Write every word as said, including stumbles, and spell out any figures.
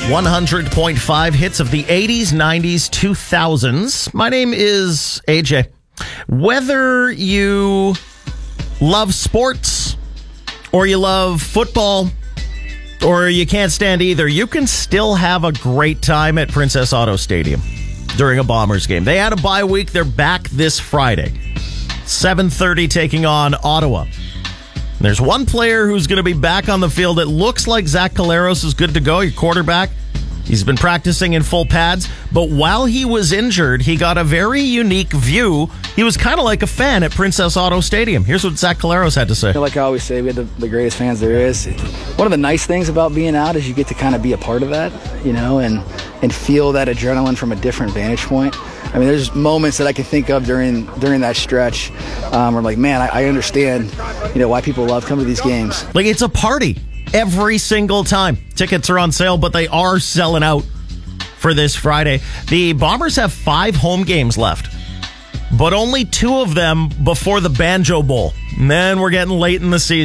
one hundred point five hits of the eighties, nineties, two thousands. My name is A J. Whether you love sports or you love football or you can't stand either, you can still have a great time at Princess Auto Stadium during a Bombers game. They had a bye week. They're back this Friday. seven thirty taking on Ottawa. There's one player who's going to be back on the field. It looks like Zach Collaros is good to go, your quarterback. He's been practicing in full pads, but while he was injured, he got a very unique view. He was kind of like a fan at Princess Auto Stadium. Here's what Zach Collaros had to say. Like I always say, we have the, the greatest fans there is. One of the nice things about being out is you get to kind of be a part of that, you know, and, and feel that adrenaline from a different vantage point. I mean, there's moments that I can think of during during that stretch um, where I'm like, man, I, I understand, you know, why people love coming to these games. Like, it's a party every single time. Tickets are on sale, but they are selling out for this Friday. The Bombers have five home games left, but only two of them before the Banjo Bowl. And then we're getting late in the season.